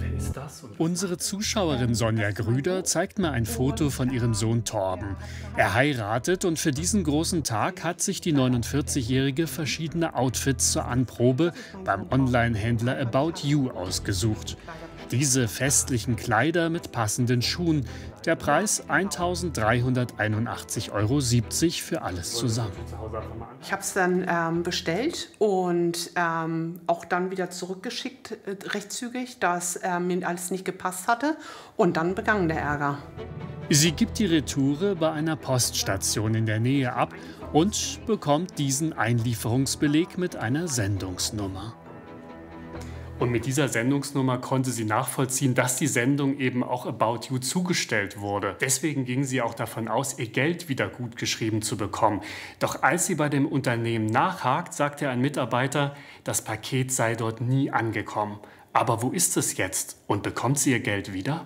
ist das? Und Unsere Zuschauerin Sonja Grüder zeigt mir ein Foto von ihrem Sohn Torben. Er heiratet und für diesen großen Tag hat sich die 49-Jährige verschiedene Outfits zur Anprobe beim Online-Händler About You ausgesucht. Diese festlichen Kleider mit passenden Schuhen. Der Preis 1.381,70 € für alles zusammen. Ich habe es dann bestellt und auch dann wieder zurückgeschickt, recht zügig, da es mir alles nicht gepasst hatte. Und dann begann der Ärger. Sie gibt die Retoure bei einer Poststation in der Nähe ab und bekommt diesen Einlieferungsbeleg mit einer Sendungsnummer. Und mit dieser Sendungsnummer konnte sie nachvollziehen, dass die Sendung eben auch About You zugestellt wurde. Deswegen ging sie auch davon aus, ihr Geld wieder gutgeschrieben zu bekommen. Doch als sie bei dem Unternehmen nachhakt, sagte ein Mitarbeiter, das Paket sei dort nie angekommen. Aber wo ist es jetzt? Und bekommt sie ihr Geld wieder?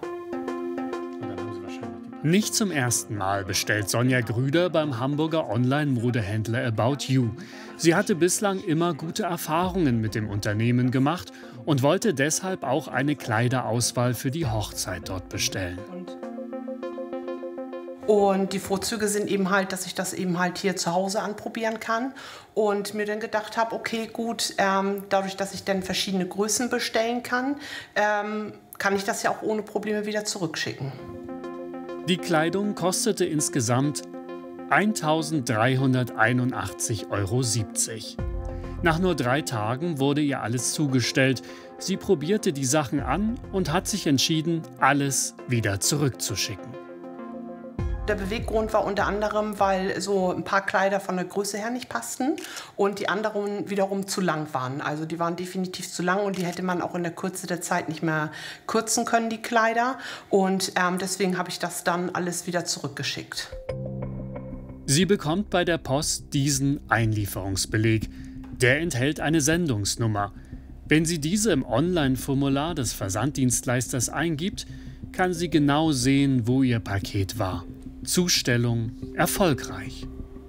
Nicht zum ersten Mal bestellt Sonja Grüder beim Hamburger Online-Modehändler About You. Sie hatte bislang immer gute Erfahrungen mit dem Unternehmen gemacht und wollte deshalb auch eine Kleiderauswahl für die Hochzeit dort bestellen. Und die Vorzüge sind eben halt, dass ich das eben halt hier zu Hause anprobieren kann und mir dann gedacht habe, okay, gut, dadurch, dass ich dann verschiedene Größen bestellen kann, kann ich das ja auch ohne Probleme wieder zurückschicken. Die Kleidung kostete insgesamt 1.381,70 € . Nach nur 3 Tagen wurde ihr alles zugestellt. Sie probierte die Sachen an und hat sich entschieden, alles wieder zurückzuschicken. Der Beweggrund war unter anderem, weil so ein paar Kleider von der Größe her nicht passten und die anderen wiederum zu lang waren. Also die waren definitiv zu lang und die hätte man auch in der Kürze der Zeit nicht mehr kürzen können, die Kleider. Und deswegen habe ich das dann alles wieder zurückgeschickt. Sie bekommt bei der Post diesen Einlieferungsbeleg. Der enthält eine Sendungsnummer. Wenn sie diese im Online-Formular des Versanddienstleisters eingibt, kann sie genau sehen, wo ihr Paket war. Zustellung erfolgreich.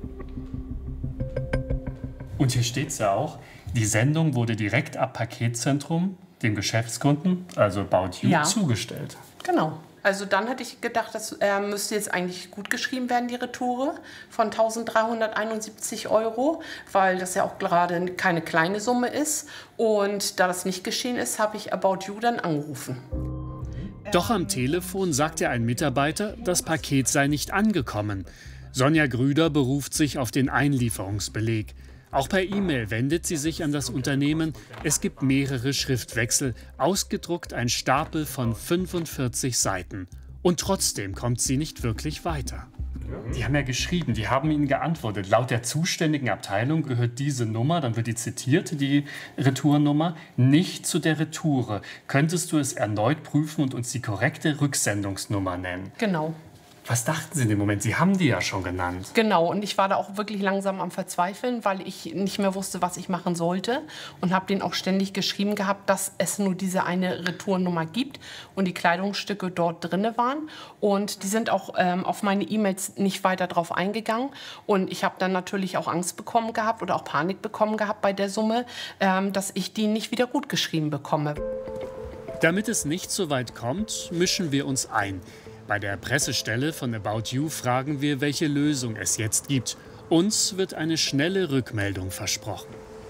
Und hier steht es ja auch, die Sendung wurde direkt ab Paketzentrum, dem Geschäftskunden, also About You, zugestellt. Genau. Also dann hätte ich gedacht, das müsste jetzt eigentlich gut geschrieben werden, die Retoure von 1.371 €, weil das ja auch gerade keine kleine Summe ist. Und da das nicht geschehen ist, habe ich About You dann angerufen. Doch am Telefon sagte ein Mitarbeiter, das Paket sei nicht angekommen. Sonja Grüder beruft sich auf den Einlieferungsbeleg. Auch per E-Mail wendet sie sich an das Unternehmen. Es gibt mehrere Schriftwechsel, ausgedruckt ein Stapel von 45 Seiten. Und trotzdem kommt sie nicht wirklich weiter. Die haben ja geschrieben, die haben ihnen geantwortet. Laut der zuständigen Abteilung gehört diese Nummer, dann wird die zitiert, die Retournummer, nicht zu der Retoure. Könntest du es erneut prüfen und uns die korrekte Rücksendungsnummer nennen? Genau. Was dachten Sie in dem Moment? Sie haben die ja schon genannt. Genau, und ich war da auch wirklich langsam am Verzweifeln, weil ich nicht mehr wusste, was ich machen sollte. Und habe denen auch ständig geschrieben gehabt, dass es nur diese eine Retournummer gibt und die Kleidungsstücke dort drin waren. Und die sind auch auf meine E-Mails nicht weiter drauf eingegangen. Und ich habe dann natürlich auch Angst bekommen gehabt oder auch Panik bekommen gehabt bei der Summe, dass ich die nicht wieder gut geschrieben bekomme. Damit es nicht so weit kommt, mischen wir uns ein. Bei der Pressestelle von About You fragen wir, welche Lösung es jetzt gibt. Uns wird eine schnelle Rückmeldung versprochen.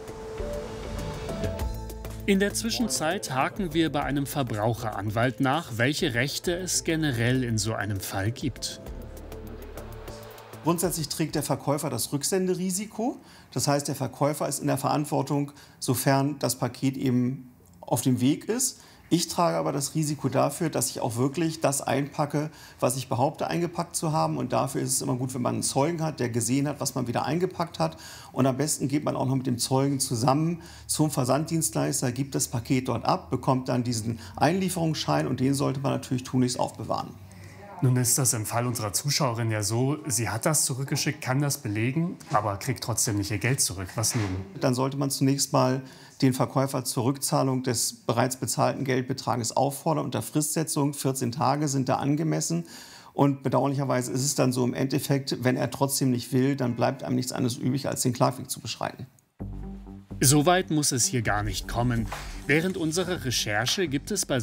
In der Zwischenzeit haken wir bei einem Verbraucheranwalt nach, welche Rechte es generell in so einem Fall gibt. Grundsätzlich trägt der Verkäufer das Rücksenderisiko. Das heißt, der Verkäufer ist in der Verantwortung, sofern das Paket eben auf dem Weg ist. Ich trage aber das Risiko dafür, dass ich auch wirklich das einpacke, was ich behaupte, eingepackt zu haben. Und dafür ist es immer gut, wenn man einen Zeugen hat, der gesehen hat, was man wieder eingepackt hat. Und am besten geht man auch noch mit dem Zeugen zusammen zum Versanddienstleister, gibt das Paket dort ab, bekommt dann diesen Einlieferungsschein und den sollte man natürlich tunlichst aufbewahren. Nun ist das im Fall unserer Zuschauerin ja so, sie hat das zurückgeschickt, kann das belegen, aber kriegt trotzdem nicht ihr Geld zurück. Was nun? Dann sollte man zunächst mal den Verkäufer zur Rückzahlung des bereits bezahlten Geldbetrages auffordern unter Fristsetzung. 14 Tage sind da angemessen. Und bedauerlicherweise ist es dann so im Endeffekt, wenn er trotzdem nicht will, dann bleibt einem nichts anderes übrig, als den Klagweg zu beschreiten. So weit muss es hier gar nicht kommen. Während unserer Recherche gibt es bei